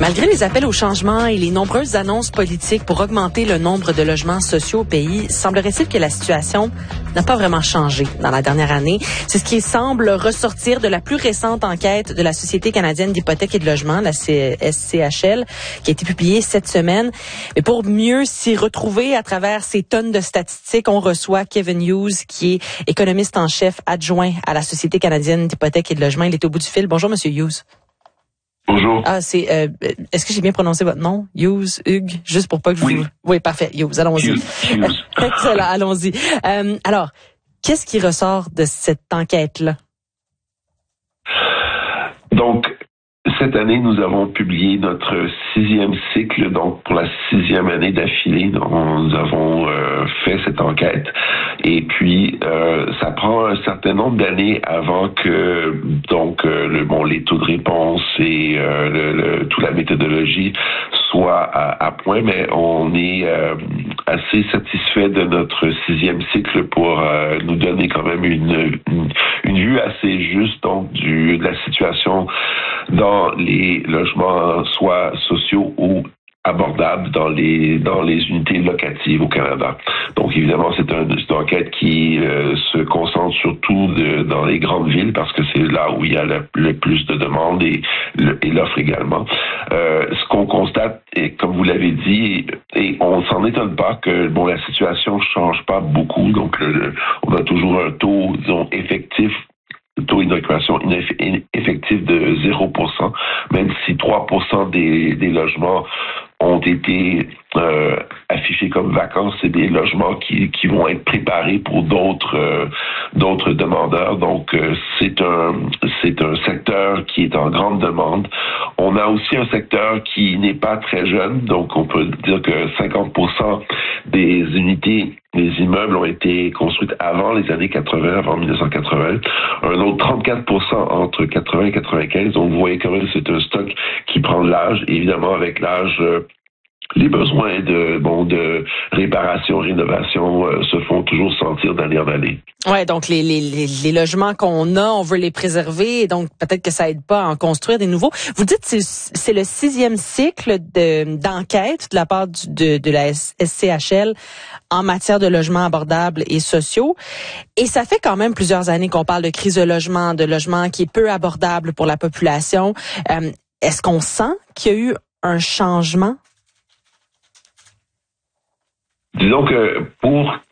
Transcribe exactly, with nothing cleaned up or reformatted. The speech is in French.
Malgré les appels au changement et les nombreuses annonces politiques pour augmenter le nombre de logements sociaux au pays, semblerait-il que la situation n'a pas vraiment changé dans la dernière année. C'est ce qui semble ressortir de la plus récente enquête de la Société canadienne d'hypothèques et de logement, la S C H L, qui a été publiée cette semaine. Mais pour mieux s'y retrouver à travers ces tonnes de statistiques, on reçoit Kevin Hughes, qui est économiste en chef adjoint à la Société canadienne d'hypothèques et de logement. Il est au bout du fil. Bonjour, Monsieur Hughes. Bonjour. Ah, c'est. Euh, est-ce que j'ai bien prononcé votre nom, Hughes, Hugues, juste pour pas que je oui. vous. Oui, parfait. Hughes, allons-y. Hughes. Hughes. Excellent, allons-y. Euh, alors, qu'est-ce qui ressort de cette enquête-là? Donc, cette année, nous avons publié notre sixième cycle, donc pour la sixième année d'affilée, nous avons euh, fait cette enquête. Et puis, euh, ça prend un certain nombre d'années avant que donc euh, le bon les taux de réponse et euh, le, le, toute la méthodologie soient à, à point, mais on est euh, assez satisfait de notre sixième cycle pour euh, nous donner quand même une, une, une vue assez juste donc du de la situation dans les logements soit sociaux ou abordables dans les dans les unités locatives au Canada. Donc évidemment, c'est un, une enquête qui euh, se concentre surtout de, dans les grandes villes parce que c'est là où il y a le, le plus de demandes et, le, et l'offre également. Euh, ce qu'on constate, et comme vous l'avez dit, et on s'en étonne pas que bon la situation change pas beaucoup. Donc le, le, on a toujours un taux, disons, effectif taux d'inoccupation effectif de zéro pour cent, même si trois pour cent des, des logements ont été euh, affichés comme vacants, c'est des logements qui, qui vont être préparés pour d'autres euh, d'autres demandeurs. Donc euh, c'est un c'est un secteur qui est en grande demande. On a aussi un secteur qui n'est pas très jeune, donc on peut dire que cinquante pour cent des unités, des immeubles ont été construits avant les années quatre-vingts, avant dix-neuf cent quatre-vingts. Un autre trente-quatre pour cent entre quatre-vingts et quatre-vingt-quinze. Donc vous voyez quand même c'est un stock qui prend de l'âge. Évidemment avec l'âge, euh, les besoins de bon de réparation, rénovation euh, se font toujours sentir d'année en année. Ouais, donc les, les les les logements qu'on a, on veut les préserver, et donc peut-être que ça aide pas à en construire des nouveaux. Vous dites que c'est, c'est le sixième cycle de d'enquête de la part du, de de la S C H L en matière de logements abordables et sociaux, et ça fait quand même plusieurs années qu'on parle de crise de logement, de logement qui est peu abordable pour la population. Euh, est-ce qu'on sent qu'il y a eu un changement? Disons que pour